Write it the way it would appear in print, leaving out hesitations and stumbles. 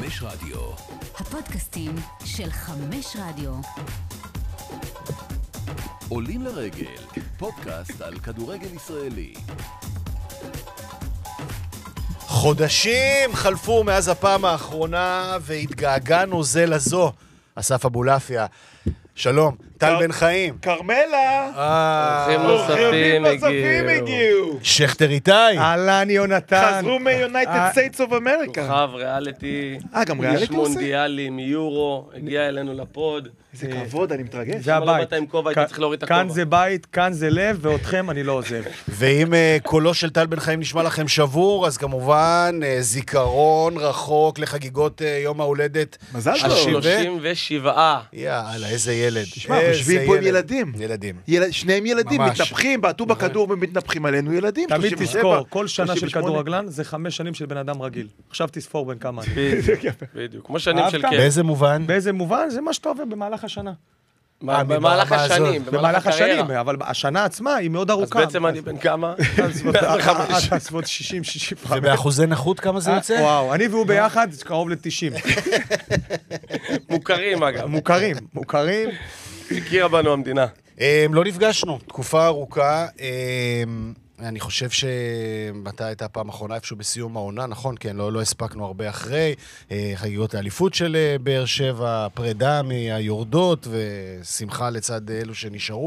5 רדיו. הפודקאסטים של 5 רדיו. עולים לרגל, פודקאסט על כדורגל ישראלי. חודשים חלפו מאז הפעם האחרונה והתגעגענו זה לזו. אסף אבולעפיה, שלום. טל בן חיים. קרמלה. אורחים נוספים הגיעו. שכתר איתי. אהלן יונתן. חזרו מ-United States of America. כוכב ריאליטי. גם ריאליטי איש מונדיאלי מיורו, הגיע אלינו לפוד. איזה כבוד, אני מתרגש. זה הבית. לא באת עם כובע, הייתי צריך להוריד את הכובע. כאן זה בית, כאן זה לב, ואותכם אני לא עוזב. ואם קולו של טל בן חיים נשמע לכם שבור, אז כמובן זיכרון רחוק לחגיגות יום ההולדת. מזל טוב. 37. יאללה, איזה ילד. תשמע, יושבים פה עם ילדים. ילדים. שניהם ילדים, ממש. מתנפחים, בעטו בכדור ומתנפחים עלינו ילדים. תמיד 37, תזכור, כל שנה של 38. כדורגלן זה 5 שנים של בן אדם רגיל. עכשיו תספור בין כמה. בדיוק, כמו שנים של אהבת? כיף. באיזה מובן? באיזה מובן? זה מה שאתה עובר במהלך השנה. במהלך ברמה הזאת. השנים, במהלך הקריירה. השנים, אבל השנה עצמה היא מאוד אז ארוכה. בעצם אני בן כמה? סביבות 60-65. ובאחוזי נכות כמה זה יוצא? וואו, אני והוא ביחד קרוב ל-90. מוכרים אגב. מוכרים. הכירה בנו המדינה. לא נפגשנו, תקופה ארוכה. אני חושב שמתי הייתה פעם אחרונה איפשהו בסיום העונה, נכון? כן, לא הספקנו הרבה אחרי. חגיגות האליפות של באר שבע, פרידה מהיורדות ושמחה לצד אלו שנשארו